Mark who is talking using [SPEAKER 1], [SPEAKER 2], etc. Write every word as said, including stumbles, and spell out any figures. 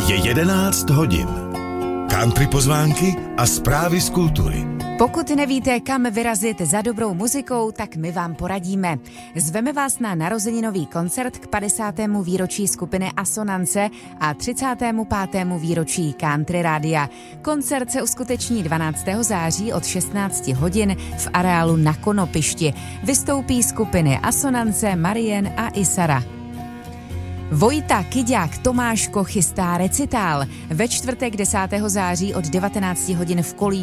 [SPEAKER 1] Je jedenáct hodin. Country pozvánky a zprávy z kultury.
[SPEAKER 2] Pokud nevíte, kam vyrazit za dobrou muzikou, tak my vám poradíme. Zveme vás na narozeninový koncert k padesátému výročí skupiny Asonance a třicátému pátému výročí Country Rádia. Koncert se uskuteční dvanáctého září od šestnácti hodin v areálu na Konopišti. Vystoupí skupiny Asonance, Marien a Isara. Vojta Kyďák Tomáško chystá recitál. Ve čtvrtek desátého září od devatenácti hodin v Kolíně